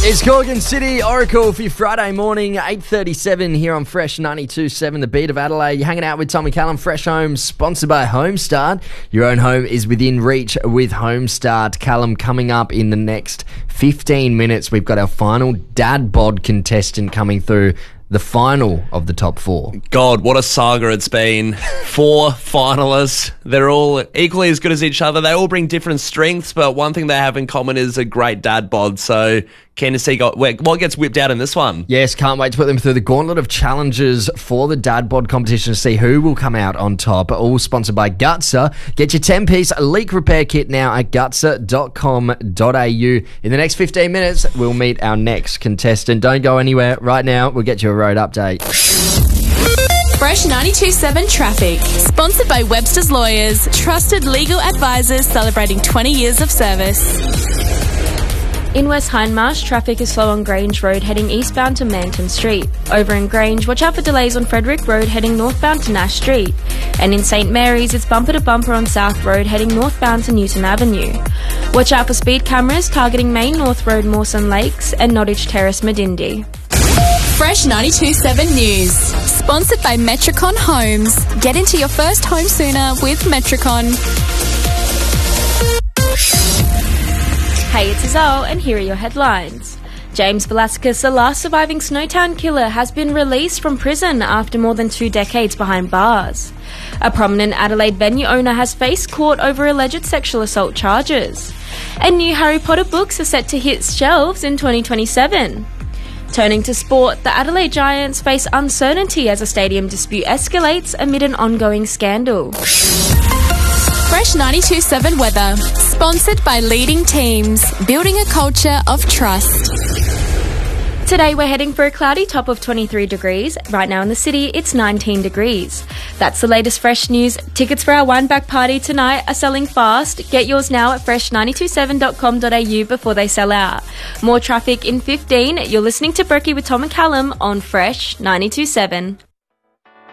It's Gorgon City Oracle for your Friday morning, 8:37 here on Fresh 92.7, the beat of Adelaide. You're hanging out with Tommy Callum, Fresh Home, sponsored by Homestart. Your own home is within reach with Homestart. Callum, coming up in the next 15 minutes, we've got our final Dad Bod contestant coming through. The final of the top four. God, what a saga it's been. 4 finalists. They're all equally as good as each other. They all bring different strengths, but one thing they have in common is a great dad bod. So, keen to see what gets whipped out in this one. Yes, can't wait to put them through the gauntlet of challenges for the Dad Bod competition to see who will come out on top. All sponsored by Gutsa. Get your 10-piece leak repair kit now at gutsa.com.au. In the next 15 minutes, we'll meet our next contestant. Don't go anywhere. Right now, we'll get you a road update. Fresh 92.7 Traffic. Sponsored by Webster's Lawyers. Trusted legal advisors celebrating 20 years of service. In West Hindmarsh, traffic is slow on Grange Road heading eastbound to Manton Street. Over in Grange, watch out for delays on Frederick Road heading northbound to Nash Street. And in St Mary's, it's bumper to bumper on South Road heading northbound to Newton Avenue. Watch out for speed cameras targeting Main North Road, Mawson Lakes and Nottage Terrace, Medindi. Fresh 92.7 News. Sponsored by Metricon Homes. Get into your first home sooner with Metricon. Hey, it's Izal, and here are your headlines. James Velasquez, the last surviving Snowtown killer, has been released from prison after more than 2 decades behind bars. A prominent Adelaide venue owner has faced court over alleged sexual assault charges. And new Harry Potter books are set to hit shelves in 2027. Turning to sport, the Adelaide Giants face uncertainty as a stadium dispute escalates amid an ongoing scandal. Fresh 92.7 Weather. Sponsored by Leading Teams. Building a culture of trust. Today we're heading for a cloudy top of 23 degrees. Right now in the city, it's 19 degrees. That's the latest Fresh news. Tickets for our Wineback party tonight are selling fast. Get yours now at fresh927.com.au before they sell out. More traffic in 15. You're listening to Brekkie with Tom and Callum on Fresh 92.7.